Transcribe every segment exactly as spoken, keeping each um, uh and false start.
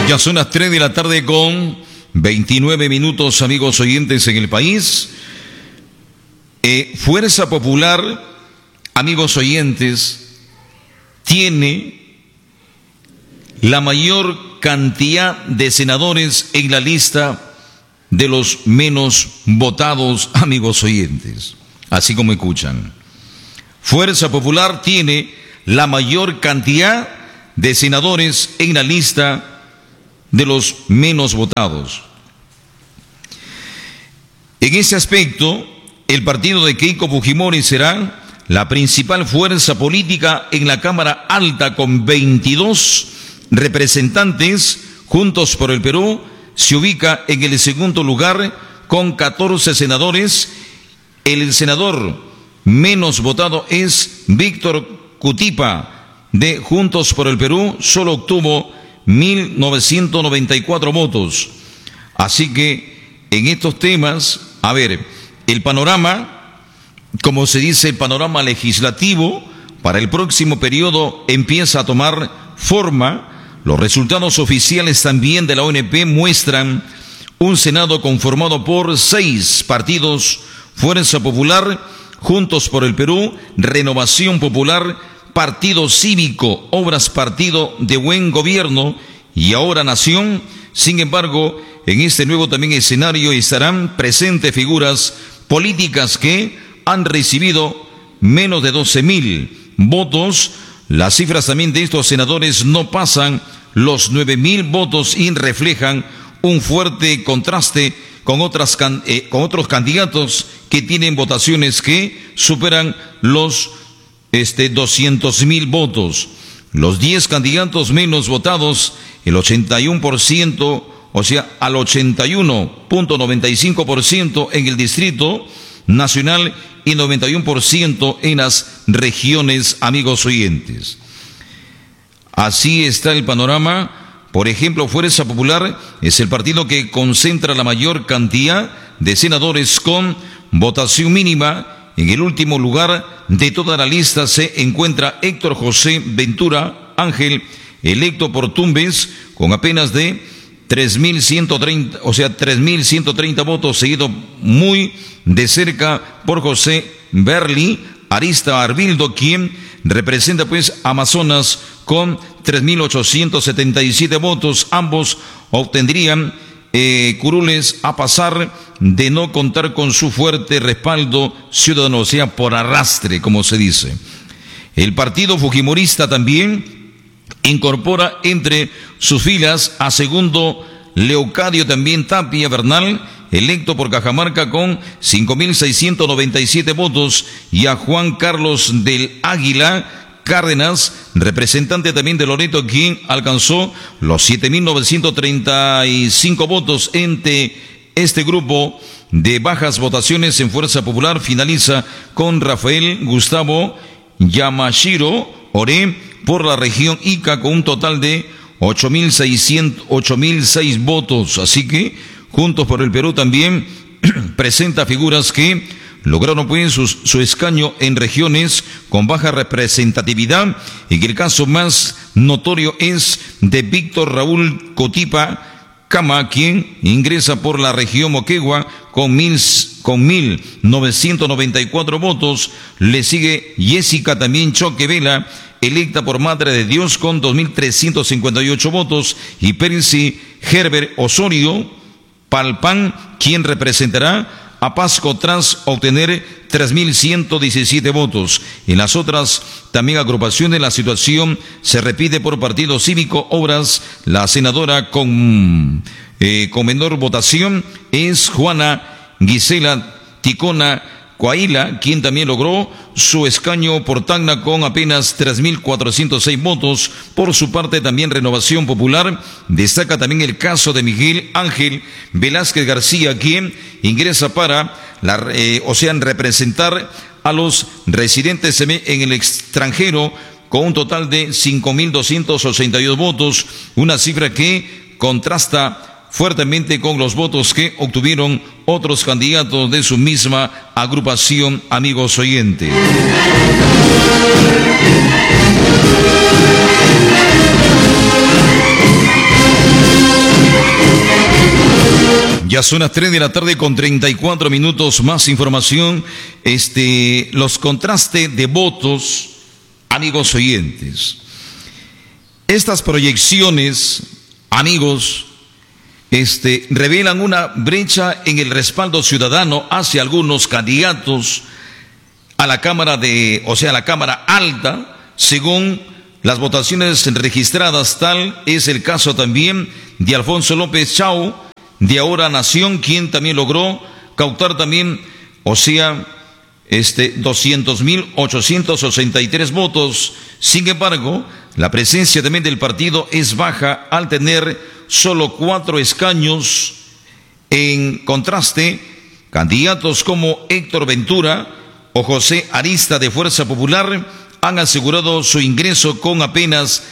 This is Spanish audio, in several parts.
Ya son las tres de la tarde con veintinueve minutos, amigos oyentes en el país. Eh, Fuerza Popular, amigos oyentes, tiene la mayor cantidad de senadores en la lista de los menos votados, amigos oyentes, así como escuchan. Fuerza Popular tiene la mayor cantidad de senadores en la lista de los menos votados. En ese aspecto, el partido de Keiko Fujimori será la principal fuerza política en la Cámara Alta con veintidós representantes. Juntos por el Perú se ubica en el segundo lugar con catorce senadores. El senador menos votado es Víctor Cutipa de Juntos por el Perú, solo obtuvo mil novecientos noventa y cuatro votos. Así que en estos temas, a ver, el panorama, como se dice, el panorama legislativo para el próximo periodo empieza a tomar forma. Los resultados oficiales también de la O N P muestran un Senado conformado por seis partidos: Fuerza Popular, Juntos por el Perú, Renovación Popular, Partido Cívico, Obras Partido de Buen Gobierno y Ahora Nación. Sin embargo, en este nuevo también escenario estarán presentes figuras políticas que han recibido menos de doce mil votos. Las cifras también de estos senadores no pasan los nueve mil votos y reflejan un fuerte contraste con, otras, eh, con otros candidatos que tienen votaciones que superan los Este, doscientos mil votos. Los diez candidatos menos votados, el ochenta y uno por ciento, o sea, al ochenta y uno punto noventa y cinco por ciento en el Distrito Nacional y noventa y uno por ciento en las regiones, amigos oyentes. Así está el panorama. Por ejemplo, Fuerza Popular es el partido que concentra la mayor cantidad de senadores con votación mínima. En el último lugar de toda la lista se encuentra Héctor José Ventura Ángel, electo por Tumbes, con apenas de tres mil ciento treinta, o sea, tres mil ciento treinta votos, seguido muy de cerca por José Berli Arista Arbildo, quien representa pues Amazonas con tres mil ochocientos setenta y siete votos. Ambos obtendrían Eh, curules a pasar de no contar con su fuerte respaldo ciudadano, o sea, por arrastre, como se dice. El partido fujimorista también incorpora entre sus filas a segundo Leocadio también Tapia Bernal, electo por Cajamarca con cinco mil seiscientos noventa y siete votos, y a Juan Carlos del Águila Cárdenas, representante también de Loreto, quien alcanzó los siete mil novecientos treinta y cinco votos. Entre este grupo de bajas votaciones en Fuerza Popular finaliza con Rafael Gustavo Yamashiro Ore por la región Ica con un total de ocho mil seiscientos, ocho mil seis votos. Así que Juntos por el Perú también presenta figuras que lograron pues su, su escaño en regiones con baja representatividad. En el caso más notorio es de Víctor Raúl Cotipa Cama, quien ingresa por la región Moquegua con mil, con mil novecientos noventa y cuatro votos. Le sigue Jessica también Choque Vela, electa por Madre de Dios con dos mil trescientos cincuenta y ocho votos, y Percy Herbert Osorio Palpán, quien representará a Pasco tras obtener tres mil ciento diecisiete votos. En las otras también agrupaciones la situación se repite por Partido Cívico Obras. La senadora con, eh, con menor votación es Juana Gisela Ticona Coaila, quien también logró su escaño por Tacna con apenas tres mil cuatrocientos seis votos. Por su parte también Renovación Popular destaca también el caso de Miguel Ángel Velázquez García, quien ingresa para la, eh, o sea, representar a los residentes en el extranjero con un total de cinco mil doscientos ochenta y dos votos, una cifra que contrasta fuertemente con los votos que obtuvieron otros candidatos de su misma agrupación, amigos oyentes. Ya son las tres de la tarde con treinta y cuatro minutos. Más información, este, los contrastes de votos, amigos oyentes. Estas proyecciones, amigos, este, revelan una brecha en el respaldo ciudadano hacia algunos candidatos a la Cámara de, o sea, a la Cámara Alta, según las votaciones registradas. Tal es el caso también de Alfonso López Chau, de Ahora Nación, quien también logró cautar también, o sea, este, doscientos mil ochocientos ochenta y tres votos. Sin embargo, la presencia también del partido es baja al tener solo cuatro escaños. En contraste, candidatos como Héctor Ventura o José Arista de Fuerza Popular han asegurado su ingreso con apenas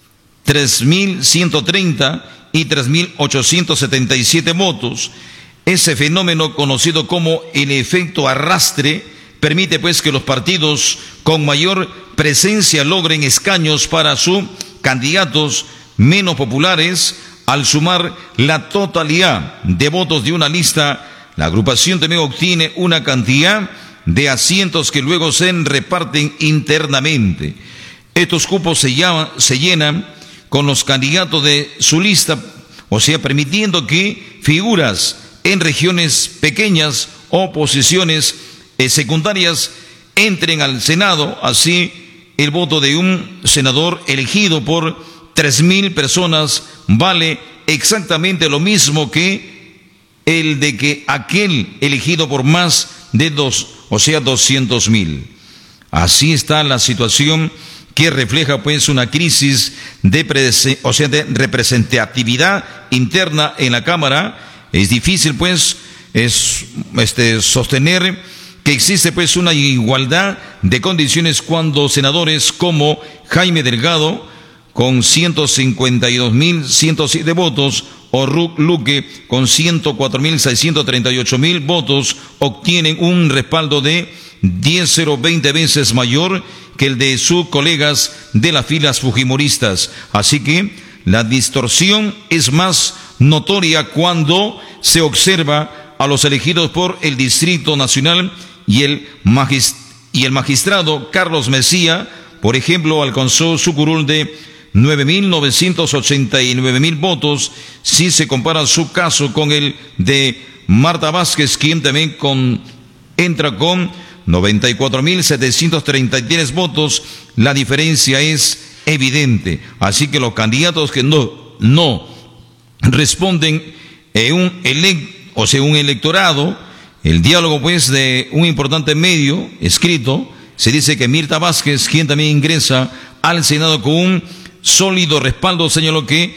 tres mil ciento treinta y tres mil ochocientos setenta y siete votos. Ese fenómeno, conocido como el efecto arrastre, permite pues que los partidos con mayor presencia logren escaños para sus candidatos menos populares. Al sumar la totalidad de votos de una lista, la agrupación también obtiene una cantidad de asientos que luego se reparten internamente. Estos cupos se, llaman, se llenan con los candidatos de su lista, o sea, permitiendo que figuras en regiones pequeñas o posiciones eh, secundarias entren al Senado. Así, el voto de un senador elegido por tres mil personas vale exactamente lo mismo que el de que aquel elegido por más de dos, o sea, doscientos mil. Así está la situación, que refleja pues una crisis de, prese, o sea, de representatividad interna en la Cámara. Es difícil pues es, este, sostener que existe pues una igualdad de condiciones cuando senadores como Jaime Delgado, con ciento cincuenta y dos mil ciento siete votos, o Ruth Luque, con ciento cuatro mil seiscientos treinta y ocho mil votos, obtienen un respaldo de diez coma veinte veces mayor que el de sus colegas de las filas fujimoristas. Así que la distorsión es más notoria cuando se observa a los elegidos por el Distrito Nacional y el, magist- y el magistrado Carlos Mesía, por ejemplo, alcanzó su curul de nueve mil novecientos ochenta y nueve mil votos, si se compara su caso con el de Marta Vázquez, quien también con, entra con noventa y cuatro mil setecientos treinta y tres votos. La diferencia es evidente. Así que los candidatos que no, no responden en un, elect, o sea, un electorado, el diálogo pues de un importante medio escrito, se dice que Mirta Vázquez, quien también ingresa al Senado con un sólido respaldo, señaló que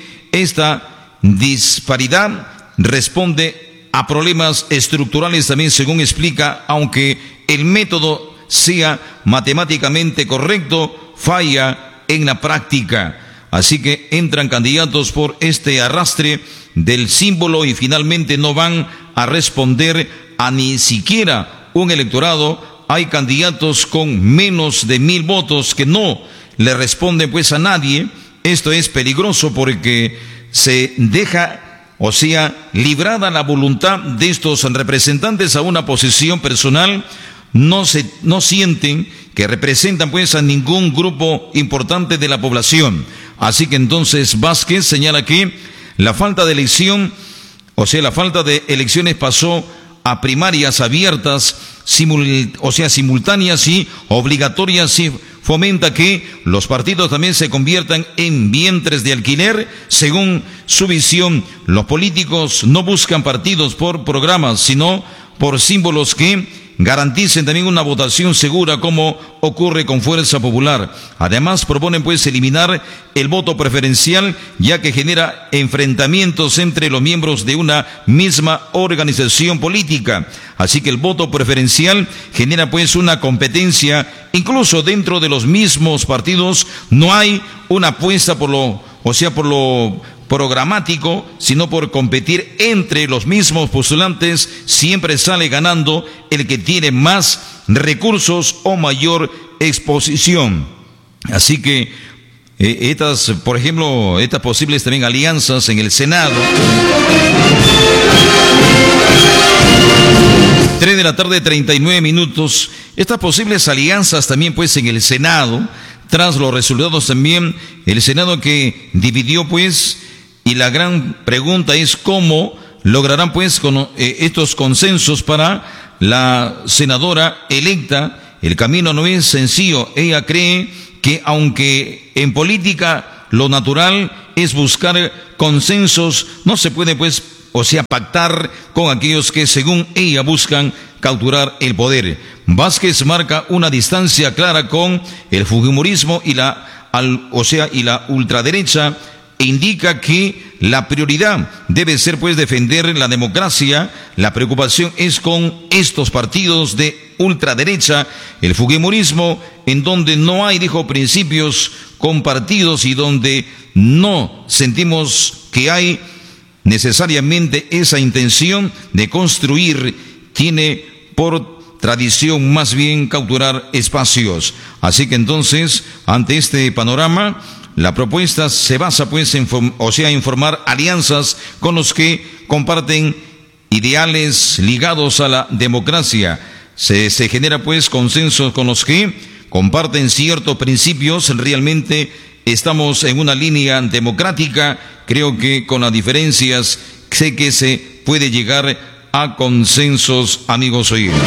esta disparidad responde a problemas estructurales también, según explica. Aunque el método sea matemáticamente correcto, falla en la práctica. Así que entran candidatos por este arrastre del símbolo y finalmente no van a responder a ni siquiera un electorado. Hay candidatos con menos de mil votos que no le responden pues a nadie. Esto es peligroso porque se deja, o sea, librada la voluntad de estos representantes a una posición personal. No se, no sienten que representan pues a ningún grupo importante de la población. Así que entonces Vázquez señala que la falta de elección, o sea, la falta de elecciones pasó a primarias abiertas, simul, o sea, simultáneas y obligatorias, y fomenta que los partidos también se conviertan en vientres de alquiler. Según su visión, los políticos no buscan partidos por programas, sino por símbolos que garanticen también una votación segura, como ocurre con Fuerza Popular. Además, proponen pues eliminar el voto preferencial, ya que genera enfrentamientos entre los miembros de una misma organización política. Así que el voto preferencial genera pues una competencia, incluso dentro de los mismos partidos. No hay una apuesta por lo, o sea, por lo programático, sino por competir entre los mismos postulantes. Siempre sale ganando el que tiene más recursos o mayor exposición. Así que eh, estas, por ejemplo, estas posibles también alianzas en el Senado tres de la tarde, treinta y nueve minutos. Estas posibles alianzas también pues en el Senado, tras los resultados también, el Senado que dividió pues, y la gran pregunta es cómo lograrán pues con, eh, estos consensos para la senadora electa. El camino no es sencillo. Ella cree que aunque en política lo natural es buscar consensos, no se puede pues, o sea, pactar con aquellos que según ella buscan capturar el poder. Vázquez marca una distancia clara con el fujimorismo y la, al, o sea, y la ultraderecha, e indica que la prioridad debe ser pues defender la democracia. La preocupación es con estos partidos de ultraderecha, el fujimorismo, en donde no hay, dijo, principios compartidos y donde no sentimos que hay necesariamente esa intención de construir, tiene por tradición más bien capturar espacios. Así que entonces, ante este panorama, la propuesta se basa pues en, o sea, en formar alianzas con los que comparten ideales ligados a la democracia. Se, se genera pues consenso con los que comparten ciertos principios. Realmente estamos en una línea democrática. Creo que con las diferencias sé que se puede llegar a consensos, amigos oyentes.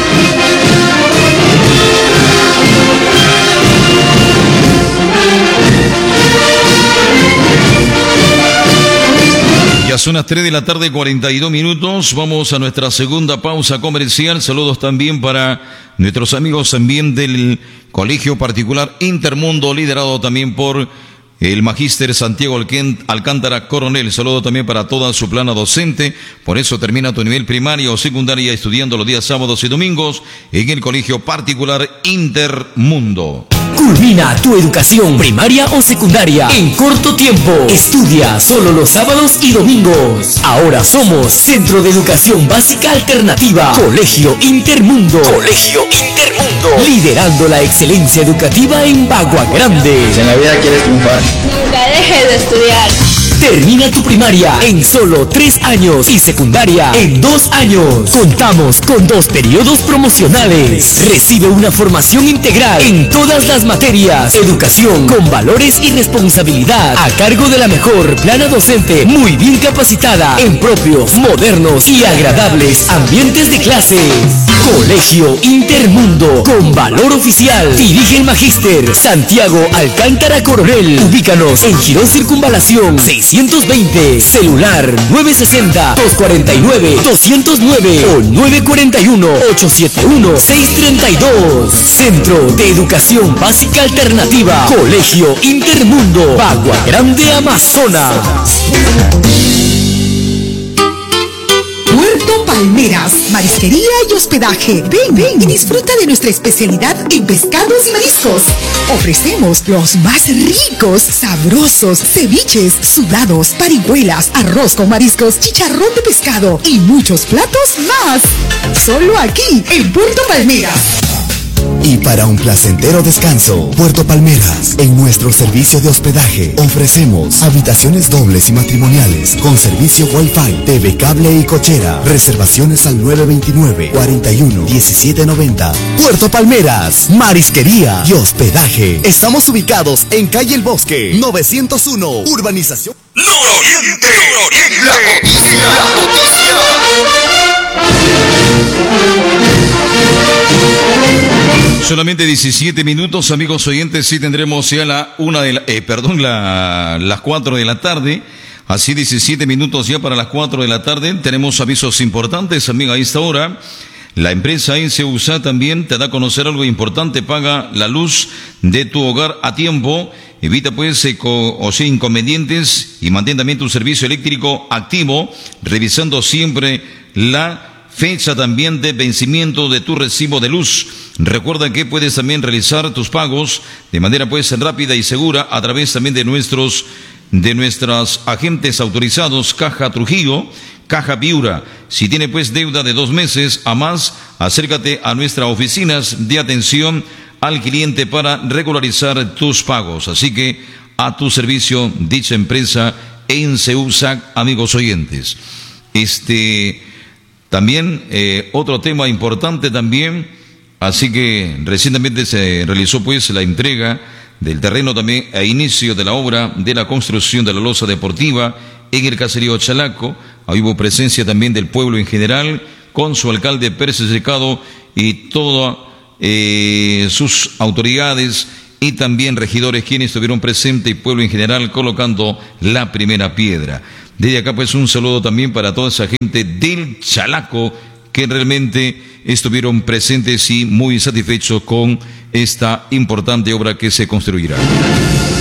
Ya son las tres de la tarde, cuarenta y dos minutos. Vamos a nuestra segunda pausa comercial. Saludos también para nuestros amigos también del Colegio Particular Intermundo, liderado también por el magíster Santiago Alcántara Coronel. Saludo también para toda su plana docente. Por eso termina tu nivel primaria o secundaria estudiando los días sábados y domingos en el Colegio Particular Intermundo. Culmina tu educación primaria o secundaria en corto tiempo. Estudia solo los sábados y domingos. Ahora somos Centro de Educación Básica Alternativa. Colegio Intermundo. Colegio Intermundo. Liderando la excelencia educativa en Bagua Grande. Si en la vida quieres triunfar, nunca dejes de estudiar. Termina tu primaria en solo tres años y secundaria en dos años. Contamos con dos periodos promocionales. Recibe una formación integral en todas las materias. Educación con valores y responsabilidad a cargo de la mejor plana docente, muy bien capacitada en propios, modernos y agradables ambientes de clases. Colegio Intermundo con valor oficial. Dirige el magíster Santiago Alcántara Coronel. Ubícanos en Girón Circunvalación seiscientos veinte. Celular nueve sesenta, dos cuarenta y nueve, doscientos nueve o nueve cuarenta y uno, ochocientos setenta y uno, seiscientos treinta y dos. Centro de Educación Básica Alternativa. Colegio Intermundo. Bagua Grande, Amazonas. Puerto Palmeras, marisquería y hospedaje. Ven, ven y disfruta de nuestra especialidad en pescados y mariscos. Ofrecemos los más ricos, sabrosos ceviches, sudados, parihuelas, arroz con mariscos, chicharrón de pescado y muchos platos más. Solo aquí en Puerto Palmeras. Y para un placentero descanso, Puerto Palmeras, en nuestro servicio de hospedaje, ofrecemos habitaciones dobles y matrimoniales, con servicio Wi-Fi, T V cable y cochera. Reservaciones al nueve veintinueve, cuarenta y uno, diecisiete noventa. Puerto Palmeras, marisquería y hospedaje. Estamos ubicados en calle El Bosque, novecientos uno, urbanización Nororiente, Nororiente, la noticia, la noticia. Solamente diecisiete minutos, amigos oyentes, sí tendremos ya la una de la, eh, perdón, la, las cuatro de la tarde. Así diecisiete minutos ya para las cuatro de la tarde. Tenemos avisos importantes, amiga, a esta hora. La empresa Enseusa también te da a conocer algo importante. Paga la luz de tu hogar a tiempo. Evita pues eco, o sea, inconvenientes y mantén también tu servicio eléctrico activo, revisando siempre la fecha también de vencimiento de tu recibo de luz. Recuerda que puedes también realizar tus pagos de manera pues rápida y segura a través también de nuestros de nuestros agentes autorizados, Caja Trujillo, Caja Piura. Si tiene pues deuda de dos meses a más, acércate a nuestras oficinas de atención al cliente para regularizar tus pagos. Así que a tu servicio dicha empresa Enseusa, amigos oyentes. Este También eh, otro tema importante también, así que recientemente se realizó pues la entrega del terreno también a inicio de la obra de la construcción de la losa deportiva en el caserío Chalaco. Ahí hubo presencia también del pueblo en general, con su alcalde Pérez Secado y todas eh, sus autoridades y también regidores quienes estuvieron presentes y pueblo en general colocando la primera piedra. Desde acá pues un saludo también para toda esa gente del Chalaco que realmente estuvieron presentes y muy satisfechos con esta importante obra que se construirá.